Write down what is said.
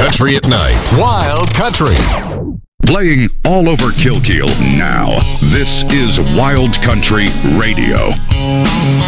Country at Night. Wild Country. Playing all over Kilkeel now. This is Wild Country Radio.